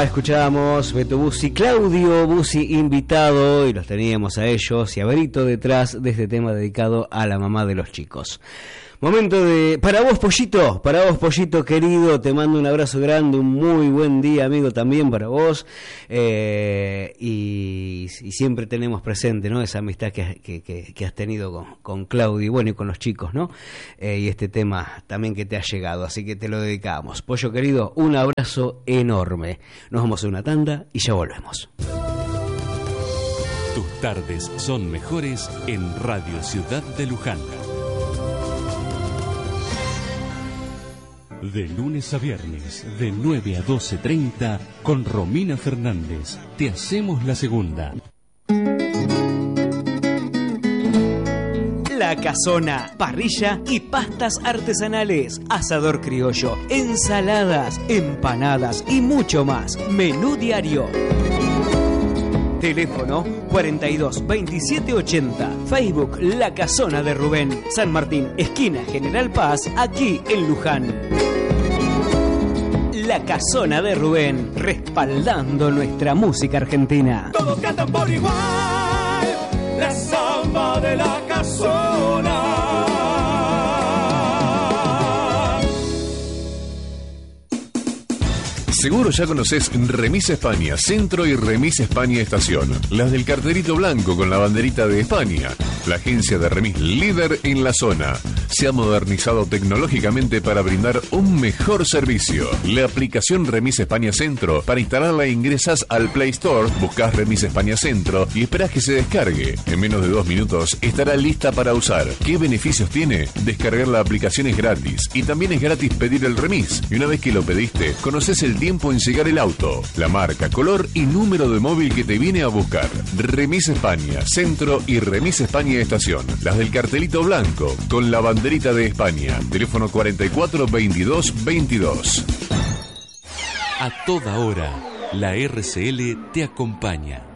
escuchábamos Beto Bussi, Claudio Bussi invitado, y los teníamos a ellos y a Berito detrás de este tema dedicado a la mamá de los chicos. Momento de... Para vos, Pollito querido, te mando un abrazo grande, un muy buen día, amigo, también para vos. Y siempre tenemos presente, ¿no?, esa amistad que has tenido con Claudio, bueno, y con los chicos, ¿no? Y este tema también que te ha llegado, así que te lo dedicamos. Pollo querido, un abrazo enorme. Nos vamos a una tanda y ya volvemos. Tus tardes son mejores en Radio Ciudad de Luján. De lunes a viernes, de 9 a 12:30, con Romina Fernández, te hacemos la segunda. La Casona, parrilla y pastas artesanales, asador criollo, ensaladas, empanadas y mucho más. Menú diario. Teléfono 42 27 80. Facebook La Casona de Rubén. San Martín, esquina General Paz, aquí en Luján. La Casona de Rubén, respaldando nuestra música argentina. Todos cantan por igual, la samba de la Casona. Seguro ya conoces Remis España Centro y Remis España Estación, las del carterito blanco con la banderita de España. La agencia de remis líder en la zona. Se ha modernizado tecnológicamente para brindar un mejor servicio. La aplicación Remis España Centro, para instalarla ingresas al Play Store, buscas Remis España Centro y esperas que se descargue. En menos de 2 minutos estará lista para usar. ¿Qué beneficios tiene? Descargar la aplicación es gratis y también es gratis pedir el remis. Y una vez que lo pediste, conoces el tiempo en llegar el auto, la marca, color y número de móvil que te viene a buscar. Remis España Centro y Remis España Estación, las del cartelito blanco con la banderita de España. Teléfono 44 22 22. A toda hora, la RCL te acompaña.